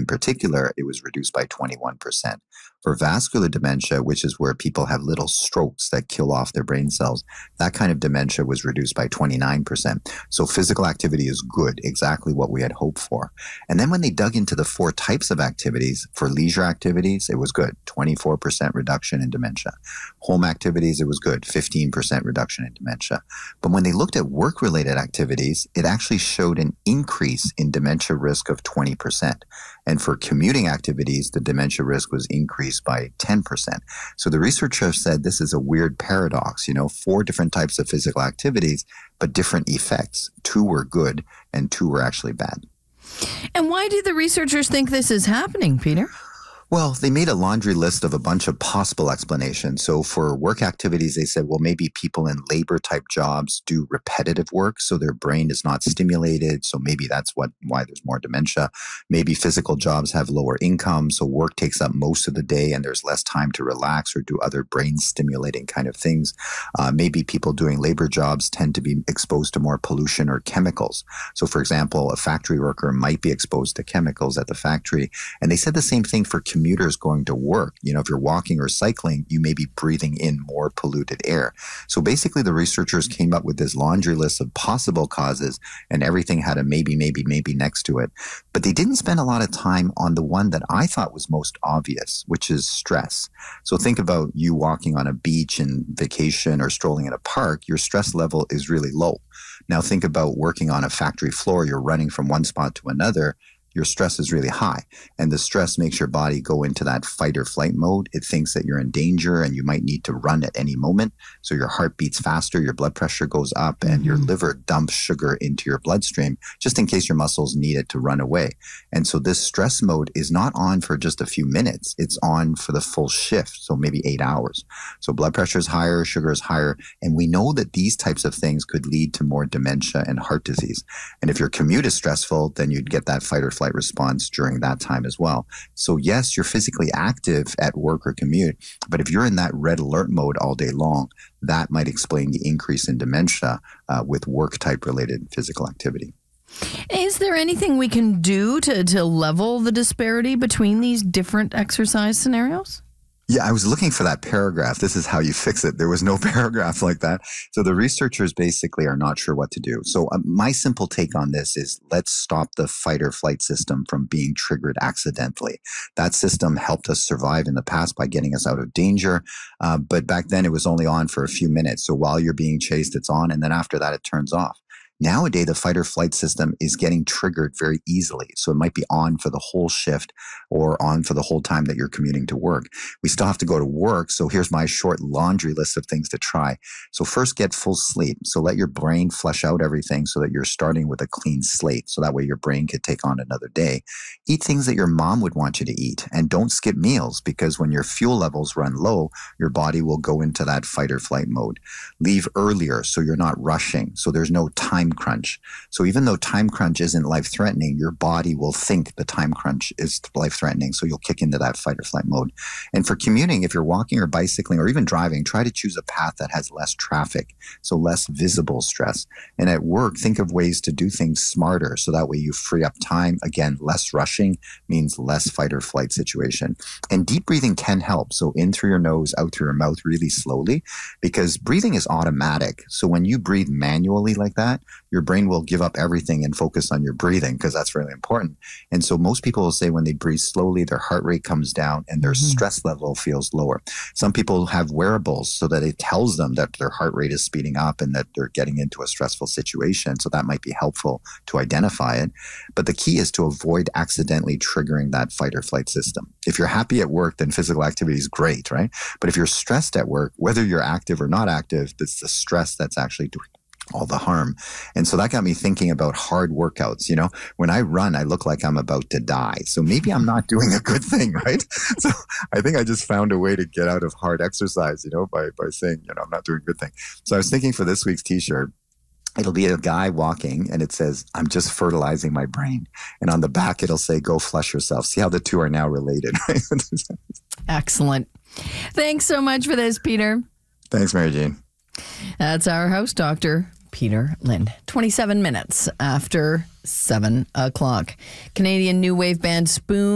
in particular, it was reduced by 21%. For vascular dementia, which is where people have little strokes that kill off their brain cells, that kind of dementia was reduced by 29%. So physical activity is good, exactly what we had hoped for. And then when they dug into the 4 types of activities, for leisure activities, it was good, 24% reduction in dementia. Home activities, it was good, 15% reduction in dementia. But when they looked at work-related activities, it actually showed an increase in dementia risk of 20%. And for commuting activities, the dementia risk was increased by 10%. So the researchers said this is a weird paradox, 4 different types of physical activities, but different effects. 2 were good and 2 were actually bad. And why do the researchers think this is happening, Peter? Well, they made a laundry list of a bunch of possible explanations. So for work activities, they said, well, maybe people in labor type jobs do repetitive work, so their brain is not stimulated. So maybe that's why there's more dementia. Maybe physical jobs have lower income, so work takes up most of the day and there's less time to relax or do other brain stimulating kind of things. Maybe people doing labor jobs tend to be exposed to more pollution or chemicals. So for example, a factory worker might be exposed to chemicals at the factory. And they said the same thing for commuters going to work. If you're walking or cycling, you may be breathing in more polluted air. So basically, the researchers came up with this laundry list of possible causes, and everything had a maybe next to it. But they didn't spend a lot of time on the one that I thought was most obvious, which is stress. So think about you walking on a beach in vacation or strolling in a park. Your stress level is really low. Now think about working on a factory floor. You're running from one spot to another. Your stress is really high. And the stress makes your body go into that fight or flight mode. It thinks that you're in danger and you might need to run at any moment. So your heart beats faster, your blood pressure goes up, and your liver dumps sugar into your bloodstream just in case your muscles need it to run away. And so this stress mode is not on for just a few minutes. It's on for the full shift, so maybe 8 hours. So blood pressure is higher, sugar is higher, and we know that these types of things could lead to more dementia and heart disease. And if your commute is stressful, then you'd get that fight or flight response during that time as well. So yes, you're physically active at work or commute, but if you're in that red alert mode all day long, that might explain the increase in dementia with work type related physical activity. Is there anything we can do to level the disparity between these different exercise scenarios? Yeah, I was looking for that paragraph. This is how you fix it. There was no paragraph like that. So the researchers basically are not sure what to do. So my simple take on this is let's stop the fight or flight system from being triggered accidentally. That system helped us survive in the past by getting us out of danger. But back then it was only on for a few minutes. So while you're being chased, it's on. And then after that, it turns off. Nowadays, the fight or flight system is getting triggered very easily. So it might be on for the whole shift or on for the whole time that you're commuting to work. We still have to go to work. So here's my short laundry list of things to try. So first, get full sleep. So let your brain flush out everything so that you're starting with a clean slate. So that way your brain could take on another day. Eat things that your mom would want you to eat. And don't skip meals because when your fuel levels run low, your body will go into that fight or flight mode. Leave earlier so you're not rushing. So there's no time crunch. So even though time crunch isn't life-threatening, your body will think the time crunch is life-threatening. So you'll kick into that fight or flight mode. And for commuting, if you're walking or bicycling or even driving, try to choose a path that has less traffic, so less visible stress. And at work, think of ways to do things smarter. So that way you free up time. Again, less rushing means less fight or flight situation. And deep breathing can help. So in through your nose, out through your mouth really slowly, because breathing is automatic. So when you breathe manually like that, your brain will give up everything and focus on your breathing because that's really important. And so most people will say when they breathe slowly, their heart rate comes down and their stress level feels lower. Some people have wearables so that it tells them that their heart rate is speeding up and that they're getting into a stressful situation. So that might be helpful to identify it. But the key is to avoid accidentally triggering that fight or flight system. If you're happy at work, then physical activity is great, right? But if you're stressed at work, whether you're active or not active, it's the stress that's actually doing all the harm. And so that got me thinking about hard workouts. When I run, I look like I'm about to die. So maybe I'm not doing a good thing, right? So I think I just found a way to get out of hard exercise, by saying, I'm not doing a good thing. So I was thinking for this week's t-shirt, it'll be a guy walking and it says, I'm just fertilizing my brain. And on the back, it'll say, go flush yourself. See how the two are now related, right? Excellent. Thanks so much for this, Peter. Thanks, Mary Jane. That's our house doctor, Peter Lind. 27 minutes after 7 o'clock. Canadian new wave band Spoon